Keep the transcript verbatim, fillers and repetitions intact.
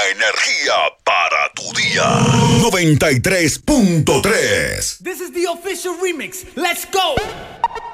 energía para tu día. noventa y tres punto tres. This is the official remix. Let's go.